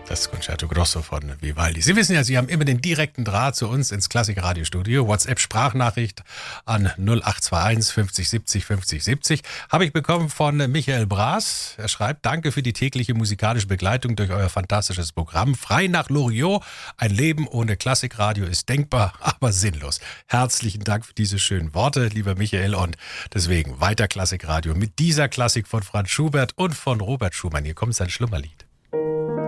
Das Concerto Grosso von Vivaldi. Sie wissen ja, Sie haben immer den direkten Draht zu uns ins Klassik-Radiostudio. WhatsApp-Sprachnachricht an 0821 50 70 50 70. Habe ich bekommen von Michael Braas. Er schreibt, danke für die tägliche musikalische Begleitung durch euer fantastisches Programm. Frei nach Loriot. Ein Leben ohne Klassikradio ist denkbar, aber sinnlos. Herzlichen Dank für diese schönen Worte, lieber Michael. Und deswegen weiter Klassikradio mit dieser Klassik von Franz Schubert und von Robert Schumann. Hier kommt sein Schlummerlied.